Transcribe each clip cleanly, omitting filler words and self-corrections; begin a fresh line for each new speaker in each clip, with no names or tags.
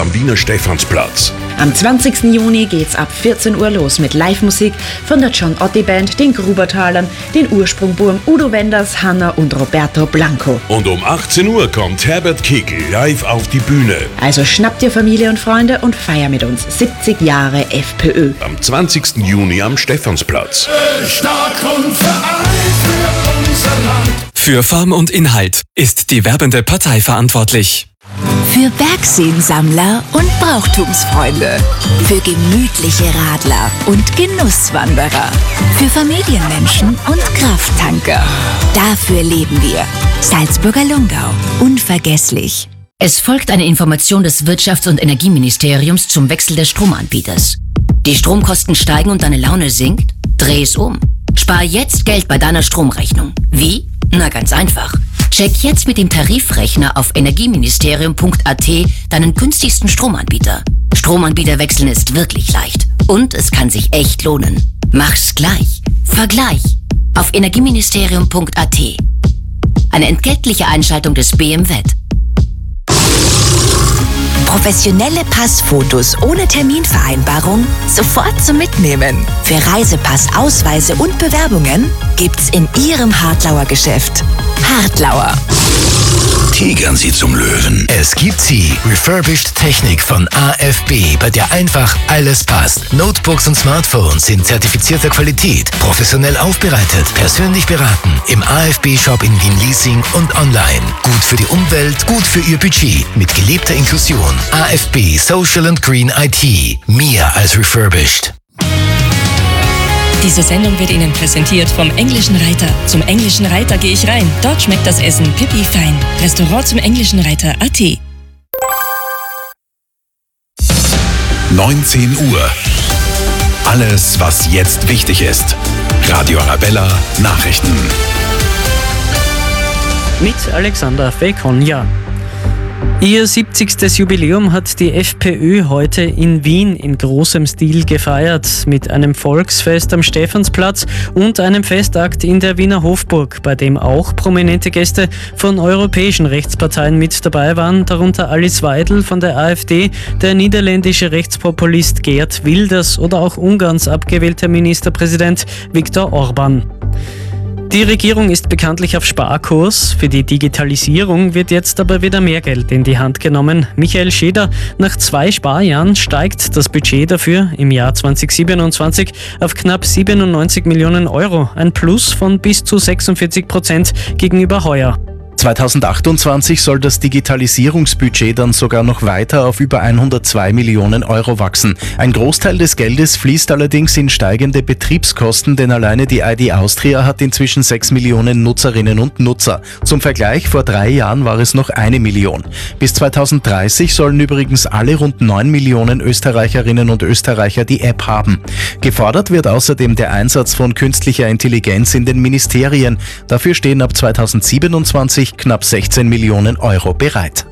am Wiener Stephansplatz.
Am 20. Juni geht's ab 14 Uhr los mit Live-Musik von der John Otti Band, den Grubertalern, den Ursprungburm Udo Wenders, Hanna und Roberto Blanco.
Und um 18 Uhr kommt Herbert Kickl live auf die Bühne.
Also schnappt dir Familie und Freunde und feier mit uns 70 Jahre FPÖ.
Am 20. Juni am Stephansplatz.
Stark und vereint für unser Land.
Für Form und Inhalt ist die werbende Partei verantwortlich.
Für Bergseensammler und Brauchtumsfreunde. Für gemütliche Radler und Genusswanderer. Für Familienmenschen und Krafttanker. Dafür leben wir. Salzburger Lungau. Unvergesslich.
Es folgt eine Information des Wirtschafts- und Energieministeriums zum Wechsel des Stromanbieters. Die Stromkosten steigen und deine Laune sinkt? Dreh es um. Spar jetzt Geld bei deiner Stromrechnung. Wie? Na, ganz einfach. Check jetzt mit dem Tarifrechner auf energieministerium.at deinen günstigsten Stromanbieter. Stromanbieter wechseln ist wirklich leicht. Und es kann sich echt lohnen. Mach's gleich. Vergleich. Auf energieministerium.at. Eine entgeltliche Einschaltung des BMWet.
Professionelle Passfotos ohne Terminvereinbarung sofort zum Mitnehmen. Für Reisepass, Ausweise und Bewerbungen gibt's in Ihrem Hartlauer Geschäft. Hartlauer.
Tigern Sie zum Löwen. Es gibt sie. Refurbished Technik von AFB, bei der einfach alles passt. Notebooks und Smartphones in zertifizierter Qualität, professionell aufbereitet, persönlich beraten. Im AFB-Shop in Wien Leasing und online. Gut für die Umwelt, gut für Ihr Budget. Mit gelebter Inklusion. AFB Social and Green IT. Mehr als refurbished.
Diese Sendung wird Ihnen präsentiert vom Englischen Reiter. Zum Englischen Reiter gehe ich rein. Dort schmeckt das Essen pipi fein. Restaurant zum Englischen Reiter.at.
19 Uhr. Alles, was jetzt wichtig ist. Radio Arabella Nachrichten.
Mit Alexander Fekonja. Ihr 70. Jubiläum hat die FPÖ heute in Wien in großem Stil gefeiert, mit einem Volksfest am Stephansplatz und einem Festakt in der Wiener Hofburg, bei dem auch prominente Gäste von europäischen Rechtsparteien mit dabei waren, darunter Alice Weidel von der AfD, der niederländische Rechtspopulist Geert Wilders oder auch Ungarns abgewählter Ministerpräsident Viktor Orbán. Die Regierung ist bekanntlich auf Sparkurs. Für die Digitalisierung wird jetzt aber wieder mehr Geld in die Hand genommen. Michael Scheder, nach 2 Sparjahren steigt das Budget dafür im Jahr 2027 auf knapp 97 Millionen Euro, ein Plus von bis zu 46% gegenüber heuer.
2028 soll das Digitalisierungsbudget dann sogar noch weiter auf über 102 Millionen Euro wachsen. Ein Großteil des Geldes fließt allerdings in steigende Betriebskosten, denn alleine die ID Austria hat inzwischen 6 Millionen Nutzerinnen und Nutzer. Zum Vergleich, vor 3 Jahren war es noch 1 Million. Bis 2030 sollen übrigens alle rund 9 Millionen Österreicherinnen und Österreicher die App haben. Gefordert wird außerdem der Einsatz von künstlicher Intelligenz in den Ministerien. Dafür stehen ab 2027 knapp 16 Millionen Euro bereit.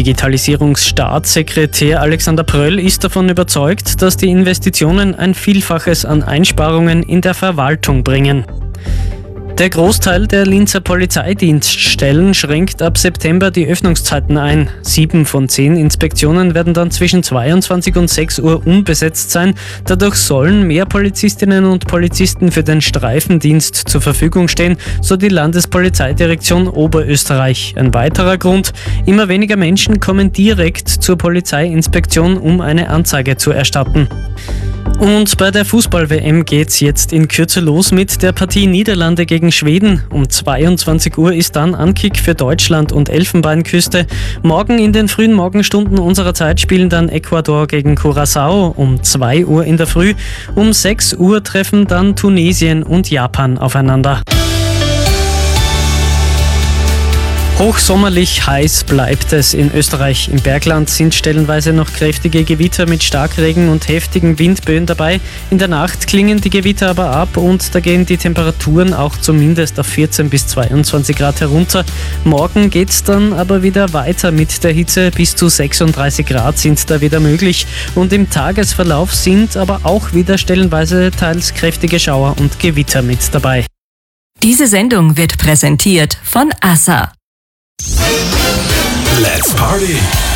Digitalisierungsstaatssekretär Alexander Pröll ist davon überzeugt, dass die Investitionen ein Vielfaches an Einsparungen in der Verwaltung bringen. Der Großteil der Linzer Polizeidienststellen schränkt ab September die Öffnungszeiten ein. 7 von 10 Inspektionen werden dann zwischen 22 und 6 Uhr unbesetzt sein. Dadurch sollen mehr Polizistinnen und Polizisten für den Streifendienst zur Verfügung stehen, so die Landespolizeidirektion Oberösterreich. Ein weiterer Grund: immer weniger Menschen kommen direkt zur Polizeiinspektion, um eine Anzeige zu erstatten. Und bei der Fußball-WM geht's jetzt in Kürze los mit der Partie Niederlande gegen Schweden. Um 22 Uhr ist dann Ankick für Deutschland und Elfenbeinküste. Morgen in den frühen Morgenstunden unserer Zeit spielen dann Ecuador gegen Curaçao um 2 Uhr in der Früh. Um 6 Uhr treffen dann Tunesien und Japan aufeinander. Hochsommerlich heiß bleibt es in Österreich. Im Bergland sind stellenweise noch kräftige Gewitter mit Starkregen und heftigen Windböen dabei. In der Nacht klingen die Gewitter aber ab und da gehen die Temperaturen auch zumindest auf 14 bis 22 Grad herunter. Morgen geht's dann aber wieder weiter mit der Hitze. Bis zu 36 Grad sind da wieder möglich. Und im Tagesverlauf sind aber auch wieder stellenweise teils kräftige Schauer und Gewitter mit dabei.
Diese Sendung wird präsentiert von ASSA.
Let's Party!